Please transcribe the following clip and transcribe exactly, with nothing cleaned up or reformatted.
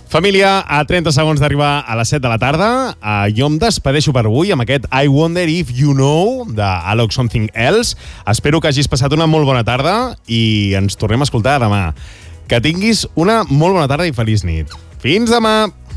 Família, a trenta segons d'arribar a les set de la tarda, uh, jo em despedeixo per avui amb aquest I Wonder If You Know de Alok Something Else. Espero que hagis passat una molt bona tarda i ens tornem a escoltar demà. Que tinguis una molt bona tarda i feliç nit. Fins demà!